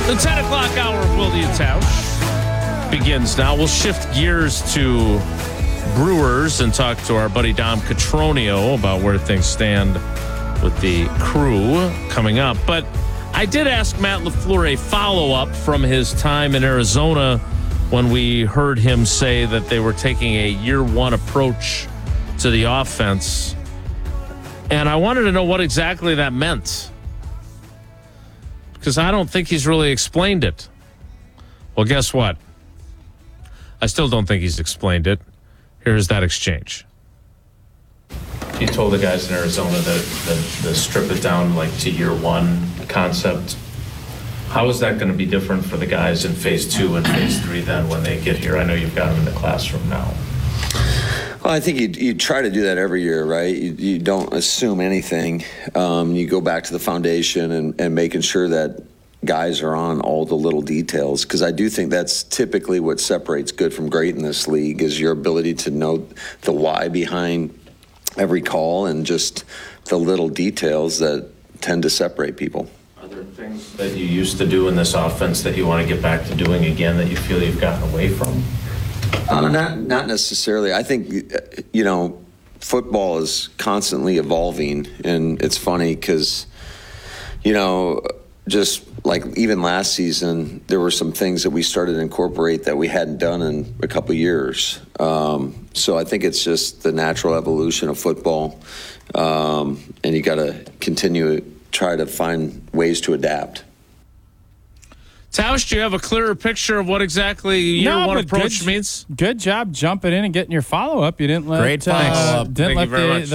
The 10 o'clock hour of Wildy and Tausch begins now. We'll shift gears to Brewers and talk to our buddy Dom Catronio about where things stand with the Crew coming up. But I did ask Matt LaFleur a follow-up from his time in Arizona when we heard him say that they were taking a year-one approach to the offense. And I wanted to know what exactly that meant, because I don't think he's really explained it. Well, guess what? I still don't think he's explained it. Here's that exchange. You told the guys in Arizona that the strip it down like to year one concept. How is that going to be different for the guys in phase 2 and phase 3 then when they get here? I know you've got them in the classroom now. Well, I think you try to do that every year, right? You don't assume anything. You go back to the foundation and making sure that guys are on all the little details, because I do think that's typically what separates good from great in this league is your ability to know the why behind every call and just the little details that tend to separate people. Are there things that you used to do in this offense that you want to get back to doing again that you feel you've gotten away from? Not necessarily. I think, football is constantly evolving, and it's funny because, just like even last season, there were some things that we started to incorporate that we hadn't done in a couple of years. So I think it's just the natural evolution of football, and you got to try to find ways to adapt. Tausch, do you have a clearer picture of what exactly year one approach means? Good job jumping in and getting your follow-up. You didn't let Great follow-up. Didn't Thank let you very much.